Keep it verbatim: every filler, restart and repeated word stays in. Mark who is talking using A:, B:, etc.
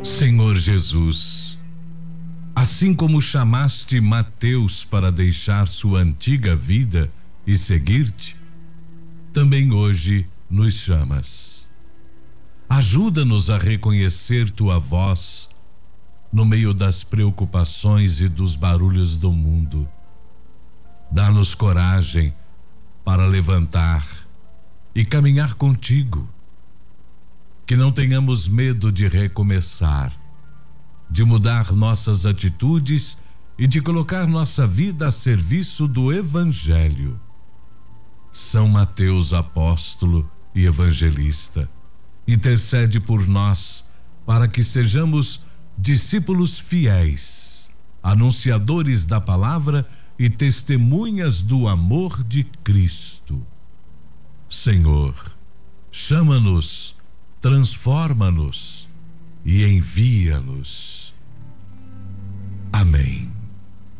A: Senhor Jesus, assim como chamaste Mateus para deixar sua antiga vida e seguir-te, também hoje nos chamas. Ajuda-nos a reconhecer tua voz no meio das preocupações e dos barulhos do mundo. Dá-nos coragem para levantar e caminhar contigo. Que não tenhamos medo de recomeçar, de mudar nossas atitudes e de colocar nossa vida a serviço do Evangelho. São Mateus, apóstolo e evangelista, intercede por nós para que sejamos discípulos fiéis, anunciadores da palavra e testemunhas do amor de Cristo. Senhor, chama-nos, transforma-nos e envia-nos. Amém.